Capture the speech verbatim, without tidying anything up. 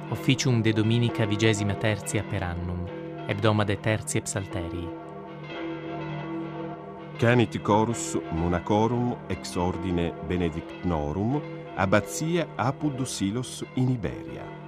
officium de dominica vigesima tertia per annum, hebdomade tertiae psalterii. Canit chorus monacorum ex ordine benedictnorum, abbatia apud Silos in Iberia.